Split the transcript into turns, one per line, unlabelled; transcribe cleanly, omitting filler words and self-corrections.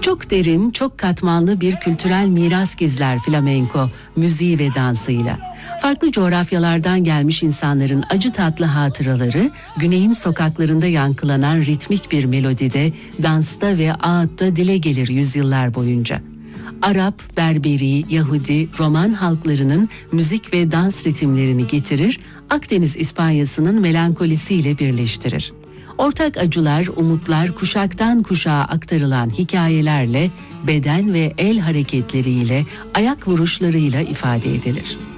Çok derin, çok katmanlı bir kültürel miras gizler flamenko, müziği ve dansıyla. Farklı coğrafyalardan gelmiş insanların acı tatlı hatıraları, güneyin sokaklarında yankılanan ritmik bir melodide, dansta ve ağıtta dile gelir yüzyıllar boyunca. Arap, Berberi, Yahudi, Roman halklarının müzik ve dans ritimlerini getirir, Akdeniz İspanyası'nın melankolisiyle birleştirir. Ortak acılar, umutlar kuşaktan kuşağa aktarılan hikayelerle, beden ve el hareketleriyle, ayak vuruşlarıyla ifade edilir.